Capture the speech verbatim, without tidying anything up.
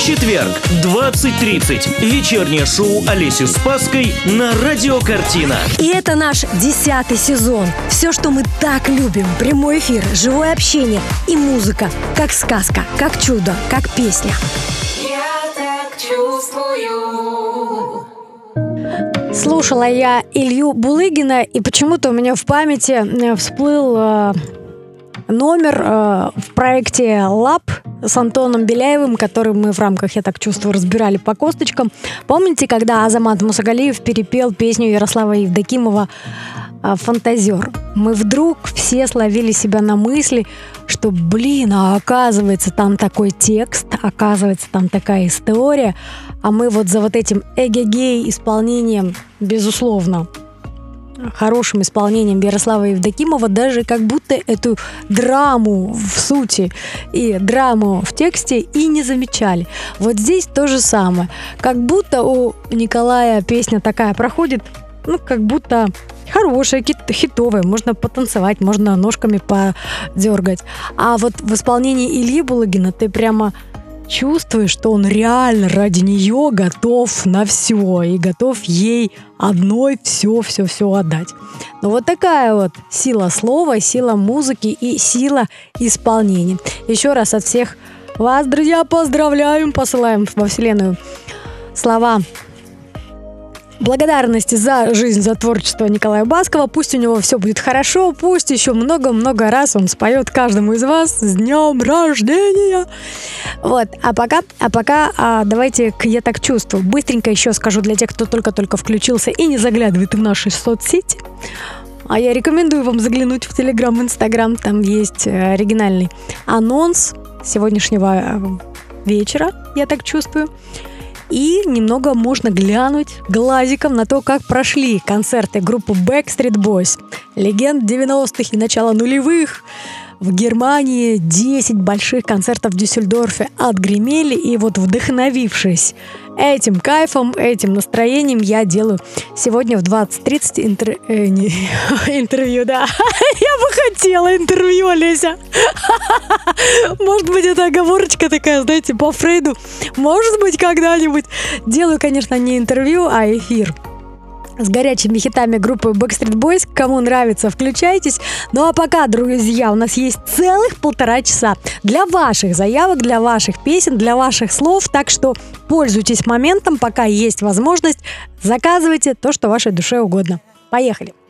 Четверг, двадцать тридцать. Вечернее шоу Олеси Спасской на Радио Картина. И это наш десятый сезон. Все, что мы так любим. Прямой эфир, живое общение и музыка. Как сказка, как чудо, как песня. Я так чувствую. Слушала я Илью Булыгина, и почему-то у меня в памяти всплыл э, номер э, в проекте «Лаб» с Антоном Беляевым, который мы в рамках «Я так чувствую» разбирали по косточкам. Помните, когда Азамат Мусагалиев перепел песню Ярослава Евдокимова «Фантазер»? Мы вдруг все словили себя на мысли, что, блин, а оказывается там такой текст, оказывается там такая история, а мы вот за вот этим эгегей исполнением, безусловно, хорошим исполнением Ярослава Евдокимова даже как будто эту драму в сути и драму в тексте и не замечали. Вот здесь то же самое. Как будто у Николая песня такая проходит, ну, как будто хорошая, хитовая, можно потанцевать, можно ножками подергать. А вот в исполнении Ильи Булыгина ты прямо чувствуешь, что он реально ради нее готов на все и готов ей одной все-все-все отдать. Ну вот такая вот сила слова, сила музыки и сила исполнения. Еще раз от всех вас, друзья, поздравляем, посылаем во вселенную слова благодарности за жизнь, за творчество Николая Баскова. Пусть у него все будет хорошо, пусть еще много-много раз он споет каждому из вас с днем рождения. Вот, а пока, а пока а, давайте к «Я так чувствую». Быстренько еще скажу для тех, кто только-только включился и не заглядывает в наши соцсети. А я рекомендую вам заглянуть в Телеграм, Инстаграм. Там есть оригинальный анонс сегодняшнего вечера «Я так чувствую». И немного можно глянуть глазиком на то, как прошли концерты группы Backstreet Boys, легенд девяностых и начала нулевых. В Германии десять больших концертов в Дюссельдорфе отгремели, и вот, вдохновившись этим кайфом, этим настроением, я делаю сегодня в двадцать тридцать интер... э, не... интервью, да. Я бы хотела интервью, Олеся. Может быть, это оговорочка такая, знаете, по Фрейду. Может быть, когда-нибудь. Делаю, конечно, не интервью, а эфир с горячими хитами группы Backstreet Boys. Кому нравится, включайтесь. Ну а пока, друзья, у нас есть целых полтора часа для ваших заявок, для ваших песен, для ваших слов. Так что пользуйтесь моментом, пока есть возможность. Заказывайте то, что вашей душе угодно. Поехали!